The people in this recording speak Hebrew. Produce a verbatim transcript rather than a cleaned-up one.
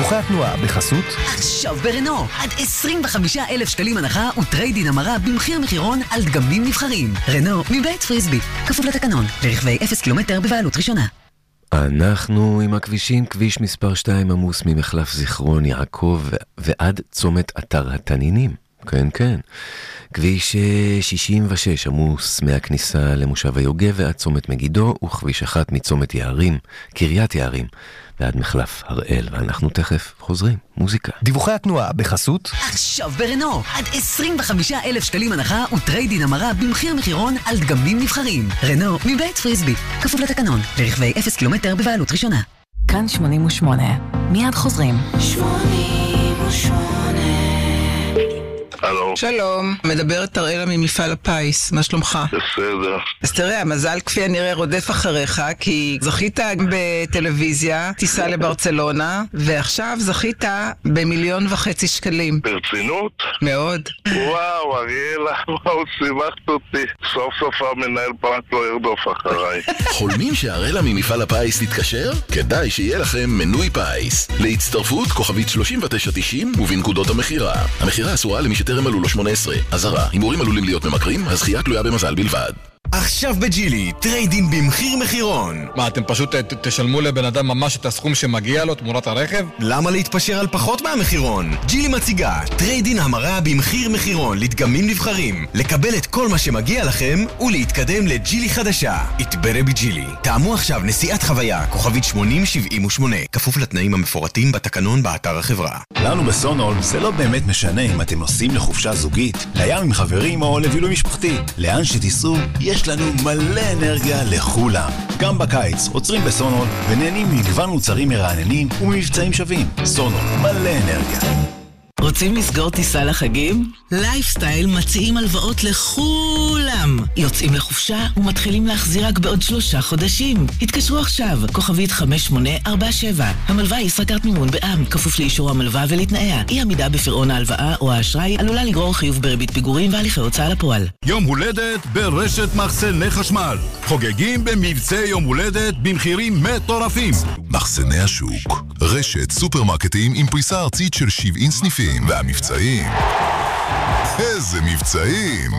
דיווחי התנועה בחסות עכשיו ברנו, עד עשרים וחמישה אלף שקלים הנחה וטריידין המרה במחיר מחירון על דגמים נבחרים. רנו מבית פריסבי, כפוף לתקנון, לרכבי אפס קילומטר בבעלות ראשונה. אנחנו עם הכבישים, כביש מספר שתיים עמוס ממחלף זיכרון יעקב ועד צומת אתר התנינים. כן, כן. כביש שישים ושש עמוס מהכניסה למושב היוגב ועד צומת מגידו, וכביש אחת מצומת יערים, קריית יערים, ועד מחלף הראל. ואנחנו תכף חוזרים. מוזיקה. דיווחי התנועה בחסות עכשיו ברנו, עד עשרים וחמישה אלף שקלים הנחה וטריידין המרה במחיר מחירון על דגמים נבחרים. רנו מבית פריסבי, כפוף לתקנון, לרכבי אפס קילומטר בבעלות ראשונה. כאן שמונים ושמונה. מיד חוזרים. שמונים ושמונה. הלו. שלום, מדברת אראלה ממפעל הפיס, מה שלומך? בסדר. אז תראה, המזל כפי הנראה רודף אחריך, כי זכית בטלוויזיה, טיסה לברצלונה, ועכשיו זכית במיליון וחצי שקלים. ברצינות? מאוד. וואו, אריאלה, וואו, שימחת אותי. סוף סוף המנהל פרט לא ירדוף אחריי. חולמים שאראלה ממפעל הפיס תתקשר? כדאי שיהיה לכם מנוי פיס. להצטרפות כוכבית שלושים ותשע תשעים ובנקודות המחירה. המחירה אסורה למי שטרם מלאו לו שמונה עשרה. אזהרה, הימורים עלולים להיות ממכרים, הזכייה תלויה במזל בלבד. עכשיו בג'ילי, טריידין במחיר מחירון. מה, אתם פשוט ת, תשלמו לבן אדם ממש את הסכום שמגיע לו תמורת הרכב? למה להתפשר על פחות מהמחירון? ג'ילי מציגה טריידין המרה במחיר מחירון לדגמים נבחרים, לקבל את כל מה שמגיע לכם ולהתקדם לג'ילי חדשה. התברא בג'ילי. טעמו עכשיו נסיעת חוויה, כוכבית שמונים שבעים ושמונה, כפוף לתנאים המפורטים בתקנון באתר החברה. לנו בסונול זה לא באמת משנה אם אתם נוסעים לחופשה זוגית, לים עם חברים או לבילוי משפחתי. לאן שתיסעו, יש לנו מלא אנרגיה לכולם. גם בקיץ עוצרים בסונול ונהנים ממגוון מוצרים מרעננים וממבצעים שווים. סונול, מלא אנרגיה. רוצים לסגור טיסה לחגים? לייפסטייל מציעים הלוואות לכולם. יוצאים לחופשה ומתחילים להחזיר רק בעוד שלושה חודשים. התקשרו עכשיו, כוכבית חמש שמונה ארבע שבע. המלווה היא ישראכרט מימון בע"מ, כפוף לאישור המלווה ולתנאיה. אי עמידה בפירעון ההלוואה או האשראי עלולה לגרור חיוב בריבית פיגורים והליכי הוצאה לפועל. יום הולדת ברשת מחסני חשמל. חוגגים במבצע יום הולדת במחירים מטורפים. מחסני השוק, רשת סופרמרקטים עם פריסה ארצית של שבעים סניפים, והמבצעים, איזה מבצעים!